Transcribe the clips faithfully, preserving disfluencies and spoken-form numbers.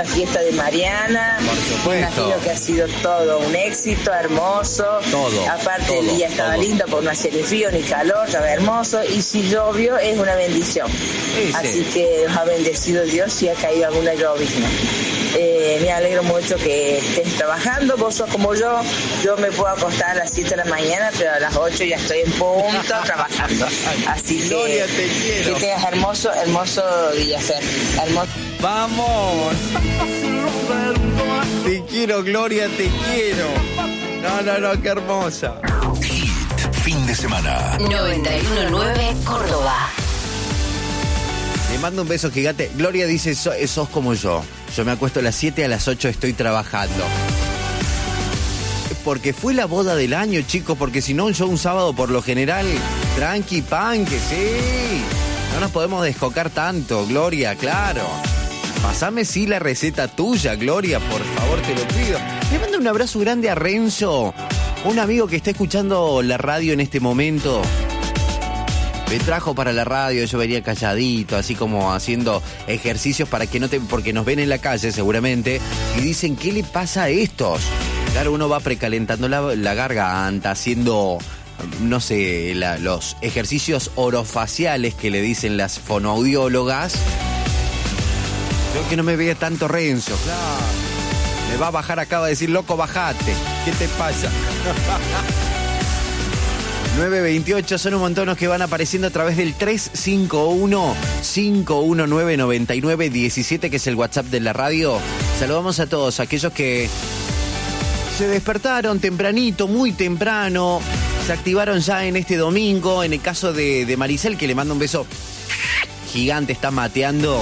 fiesta de Mariana. Por supuesto. Imagino que ha sido todo un éxito, hermoso. Todo. Aparte todo, el día estaba todo. lindo porque no hacía ni frío ni calor, estaba hermoso. Y si llovió es una bendición. Sí, Así sí. que nos ha bendecido Dios si ha caído alguna llovizna. Eh, me alegro mucho que estés trabajando, vos sos como yo, yo me puedo acostar a las siete de la mañana, pero a las ocho ya estoy en punto trabajando. Así que Gloria, te quiero. que tengas hermoso, hermoso día, Fer. Hermoso. ¡Vamos! Te quiero, Gloria, te quiero. No, no, no, qué hermosa. Hit, fin de semana. noventa y uno punto nueve Córdoba. Le mando un beso gigante. Gloria dice, "So- sos como yo. Yo me acuesto a las siete, a las ocho estoy trabajando. Porque fue la boda del año, chicos, porque si no, yo un sábado por lo general, tranqui, pan, que sí. No nos podemos descocar tanto, Gloria, claro. Pasame sí la receta tuya, Gloria, por favor, te lo pido. Le mando un abrazo grande a Renzo, un amigo que está escuchando la radio en este momento. Me trajo para la radio, yo venía calladito, así como haciendo ejercicios para que no te... porque nos ven en la calle seguramente, y dicen, ¿qué le pasa a estos? Claro, uno va precalentando la, la garganta, haciendo, no sé, la- los ejercicios orofaciales que le dicen las fonoaudiólogas. Creo que no me vea tanto Renzo, claro. Me va a bajar, acaba de decir, loco, bajate. ¿Qué te pasa? nueve veintiocho, son un montón los que van apareciendo a través del tres cinco uno, cinco uno nueve, nueve nueve uno siete, que es el WhatsApp de la radio. Saludamos a todos aquellos que se despertaron tempranito, muy temprano, se activaron ya en este domingo. En el caso de, de Maricel, que le mando un beso gigante, está mateando.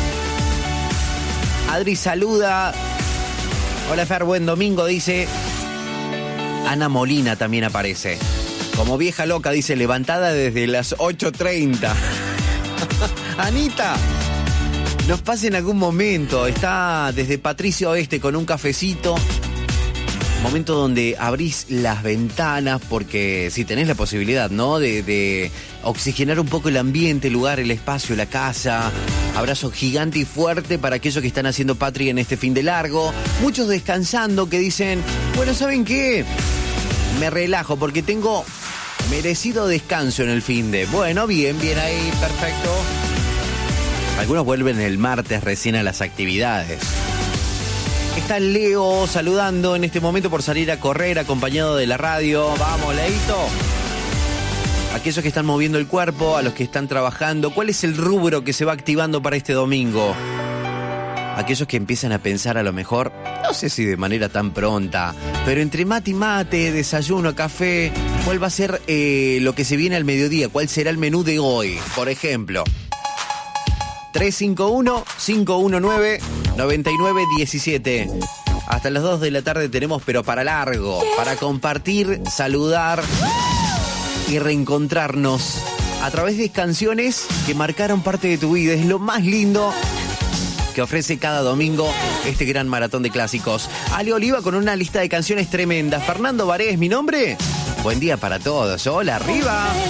Adri saluda. Hola Fer, buen domingo, dice. Ana Molina también aparece. Como vieja loca, dice, levantada desde las ocho treinta. Anita, nos pasa en algún momento. Está desde Patricio Oeste con un cafecito. Momento donde abrís las ventanas, porque si tenés la posibilidad, ¿no? De, de oxigenar un poco el ambiente, el lugar, el espacio, la casa. Abrazo gigante y fuerte para aquellos que están haciendo patria en este fin de largo. Muchos descansando que dicen, bueno, ¿saben qué? Me relajo porque tengo merecido descanso en el fin de. Bueno, bien, bien ahí, perfecto. Algunos vuelven el martes recién a las actividades. Está Leo saludando en este momento por salir a correr acompañado de la radio. Vamos, Leito. Aquellos que están moviendo el cuerpo, a los que están trabajando. ¿Cuál es el rubro que se va activando para este domingo? Aquellos que empiezan a pensar a lo mejor, no sé si de manera tan pronta, pero entre mate y mate, desayuno, café, ¿cuál va a ser eh, lo que se viene al mediodía? ¿Cuál será el menú de hoy? Por ejemplo, tres cinco uno, cinco uno nueve, nueve nueve uno siete. Hasta las dos de la tarde tenemos, pero para largo, para compartir, saludar y reencontrarnos a través de canciones que marcaron parte de tu vida. Es lo más lindo que ofrece cada domingo este gran maratón de clásicos. Ale Oliva con una lista de canciones tremendas. Fernando Varés, mi nombre. Buen día para todos. Hola, arriba.